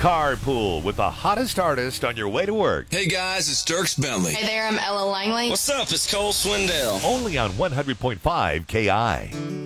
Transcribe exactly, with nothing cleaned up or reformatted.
Carpool with the hottest artist on your way to work. Hey guys, it's Dirks Bentley. Hey there, I'm Ella Langley. What's up? It's Cole Swindell. Only on one hundred point five K I.